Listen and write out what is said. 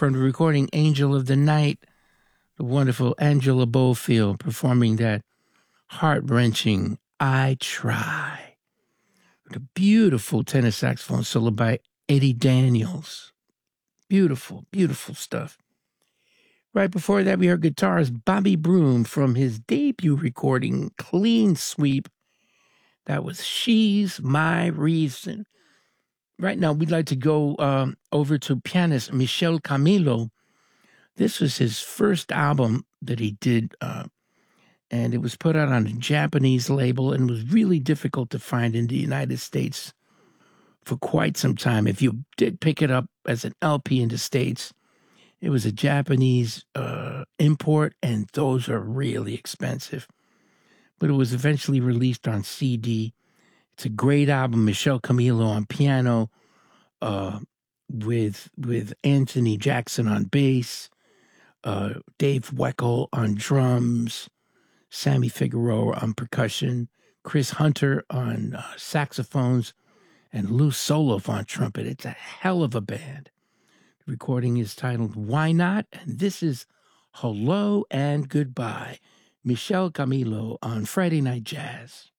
from the recording Angel of the Night, the wonderful Angela Bofield performing that heart-wrenching I Try. The beautiful tenor saxophone solo by Eddie Daniels. Beautiful, beautiful stuff. Right before that, we heard guitarist Bobby Broom from his debut recording, Clean Sweep. That was She's My Reason. Right now, we'd like to go over to pianist Michel Camilo. This was his first album that he did, and it was put out on a Japanese label and was really difficult to find in the United States for quite some time. If you did pick it up as an LP in the States, it was a Japanese import, and those are really expensive. But it was eventually released on CD. It's a great album. Michel Camilo on piano, with Anthony Jackson on bass, Dave Weckl on drums, Sammy Figueroa on percussion, Chris Hunter on saxophones, and Lou Soloff on trumpet. It's a hell of a band. The recording is titled Why Not? And this is Hello and Goodbye. Michel Camilo on Friday Night Jazz.